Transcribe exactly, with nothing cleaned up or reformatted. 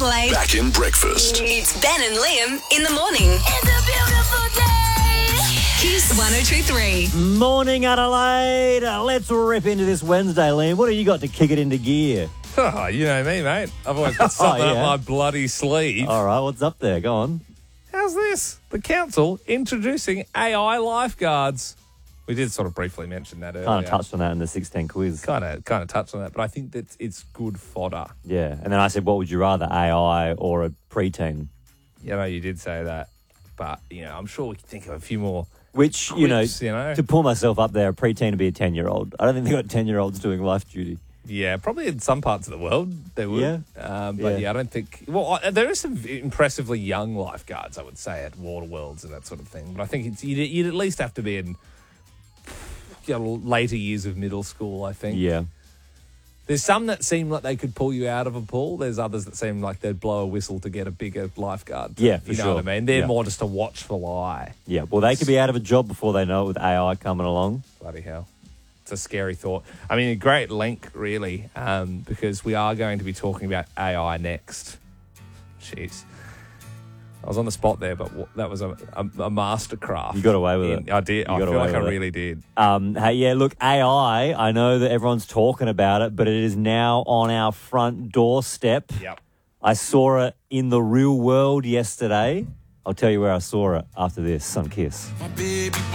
Adelaide. Back in breakfast. It's Ben and Liam in the morning. It's a beautiful day. Kiss one oh two three. Morning, Adelaide. Uh, Let's rip into this Wednesday, Liam. What have you got to kick it into gear? Oh, you know me, mate. I've always got something Oh, yeah. up my bloody sleeve. All right, what's up there? Go on. How's this? The council introducing A I lifeguards. We did sort of briefly mention that earlier. Kind of touched on that in the sixteen quiz. Kind of, kind of touched on that, but I think that it's good fodder. Yeah, and then I said, what would you rather, A I or a preteen? You know, you did say that, but you know, I'm sure we can think of a few more. Which, you know, quips, you know, to pull myself up there, a preteen to be a ten-year-old. I don't think they've got ten-year-olds doing life duty. Yeah, probably in some parts of the world they would. Yeah. Um, but Yeah. yeah. I don't think. Well, I, there are some impressively young lifeguards, I would say, at water worlds and that sort of thing. But I think it's you'd, you'd at least have to be in you know, later years of middle school, I think. Yeah. There's some that seem like they could pull you out of a pool. There's others that seem like they'd blow a whistle to get a bigger lifeguard. Yeah, for You know sure. what I mean? They're Yeah. more just a watchful eye. Yeah, well, they could be out of a job before they know it with A I coming along. Bloody hell. It's a scary thought. I mean, a great link, really, um, because we are going to be talking about A I next. Jeez. I was on the spot there, but w- that was a, a, a mastercraft. You got away with in- it. I did. You I got feel away like I with it. really did. Um, hey, yeah, look, A I, I know that everyone's talking about it, but it is now on our front doorstep. Yep. I saw it in the real world yesterday. I'll tell you where I saw it after this on Kiss. Baby